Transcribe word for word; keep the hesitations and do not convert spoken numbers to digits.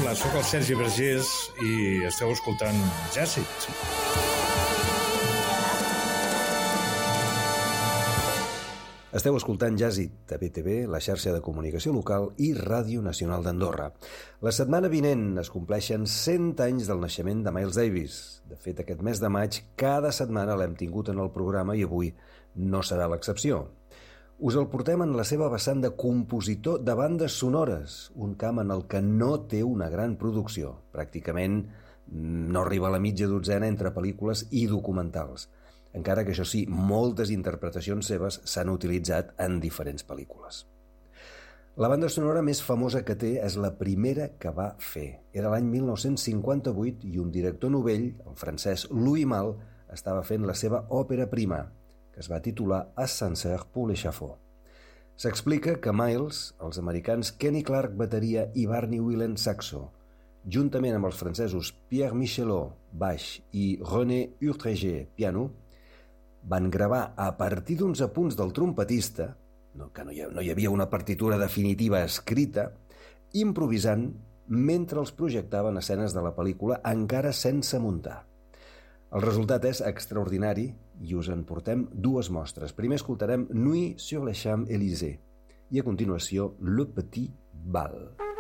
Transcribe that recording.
Hola, sóc el Sergi Vergés i esteu escoltant Jazzit. Esteu escoltant Jazzit a B T V, la xarxa de comunicació local i Ràdio Nacional d'Andorra. La setmana vinent es compleixen cent anys del naixement de Miles Davis. De fet, aquest mes de maig cada setmana l'hem tingut en el programa i avui no serà l'excepció. Us el portem en la seva vessant de compositor de bandes sonores, un camp en el que no té una gran producció. Pràcticament no arriba a la mitja dotzena entre pel·lícules i documentals. Encara que, això sí, moltes interpretacions seves s'han utilitzat en diferents pel·lícules. La banda sonora més famosa que té és la primera que va fer. Era l'any mil nou-cents cinquanta-vuit i un director novell, el francès Louis Malle, estava fent la seva òpera prima, que es va titular Ascenseur pour l'échafaud. S'explica que Miles, els americans Kenny Clarke, bateria, i Barney Whelan, saxo, juntament amb els francesos Pierre Michelot, baix, i René Urtreger, piano, van gravar a partir d'uns apunts del trompetista, no, que no hi, no hi havia una partitura definitiva escrita, improvisant mentre els projectaven escenes de la pel·lícula encara sense muntar. El resultat és extraordinari i us en portem dues mostres. Primer escoltarem Nuit sur les Champs-Élysées i a continuació Le Petit Bal.